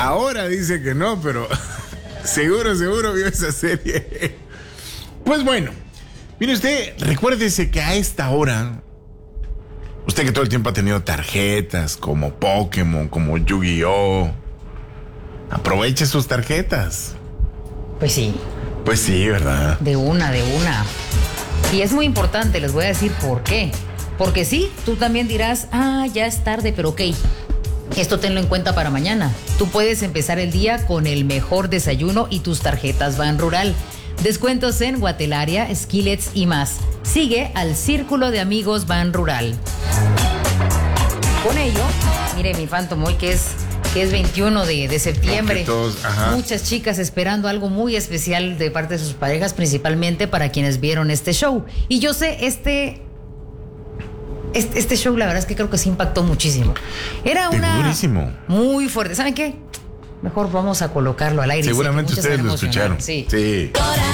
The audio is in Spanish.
Ahora dice que no, pero seguro vio esa serie. Pues bueno, mire usted, recuérdese que a esta hora, usted que todo el tiempo ha tenido tarjetas como Pokémon, como Yu-Gi-Oh, aproveche sus tarjetas. Pues sí. Pues sí, ¿verdad? De una. Y es muy importante, les voy a decir por qué. Porque sí, tú también dirás, ya es tarde, pero ok. Esto tenlo en cuenta para mañana. Tú puedes empezar el día con el mejor desayuno y tus tarjetas Ban Rural. Descuentos en Guatelaria, Skillets y más. Sigue al Círculo de Amigos Ban Rural. Con ello, mire mi Phantom hoy que es 21 de septiembre. Muchas chicas esperando algo muy especial de parte de sus parejas, principalmente para quienes vieron este show. Y yo sé, este show la verdad es que creo que sí impactó muchísimo. Era durísimo. Muy fuerte. ¿Saben qué? Mejor vamos a colocarlo al aire. Seguramente ustedes lo escucharon. Sí.